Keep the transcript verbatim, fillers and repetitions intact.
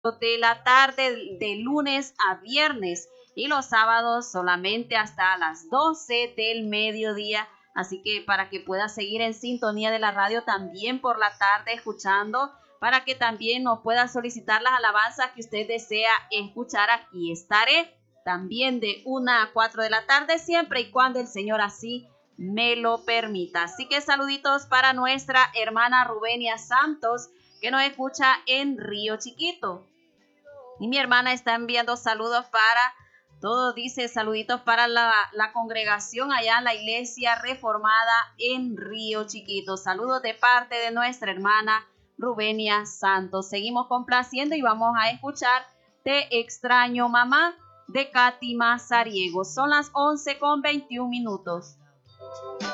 de la tarde de lunes a viernes y los sábados solamente hasta las doce del mediodía. Así que para que pueda seguir en sintonía de la radio también por la tarde escuchando, para que también nos pueda solicitar las alabanzas que usted desea escuchar, aquí estaré también de una a cuatro de la tarde, siempre y cuando el Señor así me lo permita. Así que saluditos para nuestra hermana Rubenia Santos, que nos escucha en Río Chiquito. Y mi hermana está enviando saludos para todo, dice saluditos para la, la congregación allá en la iglesia reformada en Río Chiquito. Saludos de parte de nuestra hermana Rubenia Santos. Seguimos complaciendo y vamos a escuchar Te extraño mamá de Katy Mazariego. Son las once con veintiún minutos.